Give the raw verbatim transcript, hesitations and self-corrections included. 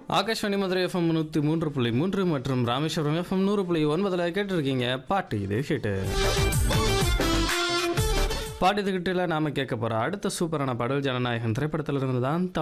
Akashvani Madurai FM நூற்றி மூன்று புள்ளி மூன்று மற்றும் ராமேஸ்வரம் எஃப்எம் நூறு புள்ளி ஒன்பதில் கேட்டிருக்கீங்க பாட்டு இது ஹிட்டு. பாட்டு இது ஹிட்டில் நாம் கேட்க போகிற அடுத்த சூப்பரான பாடல் ஜனநாயகன் திரைப்படத்திலிருந்து தான்.